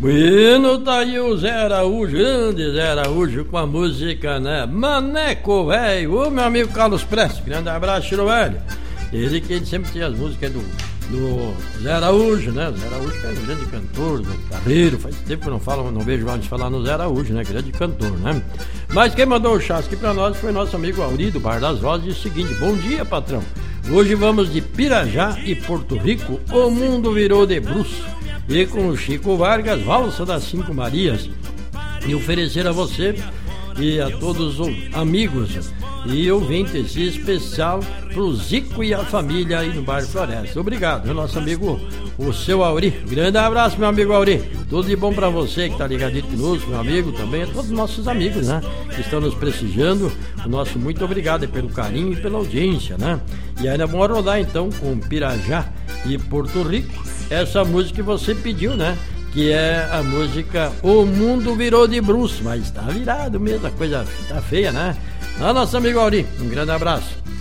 Bueno, tá aí o Zé Araújo, grande Zé Araújo, com a música, né? Maneco Velho, ô meu amigo Carlos Prestes, grande abraço, Chiro Velho. Ele sempre tinha as músicas do Zé Araújo, né? O Zé Araújo que é um grande cantor, guitarreiro, faz tempo que não vejo antes falar no Zé Araújo, né? Grande cantor, né? Mas quem mandou o chasque pra nós foi nosso amigo Auri, do Bar das Vozes, disse o seguinte: bom dia, patrão. Hoje vamos de Pirajá e Porto Rico, o mundo virou de bruço. E com o Chico Vargas, Valsa das Cinco Marias, e oferecer a você e a todos os amigos e ouvintes, e especial pro Zico e a família aí no Bairro Floresta. Obrigado, meu nosso amigo, o seu Auri. Grande abraço, meu amigo Auri. Tudo de bom pra você que tá ligadinho conosco, meu amigo, também a todos os nossos amigos, né, que estão nos prestigiando. O nosso muito obrigado pelo carinho e pela audiência, né? E ainda vamos rodar então com Pirajá e Porto Rico essa música que você pediu, né? Que é a música O Mundo Virou de Bruço, mas tá virado mesmo, a coisa tá feia, né? A nosso amigo Auri, um grande abraço.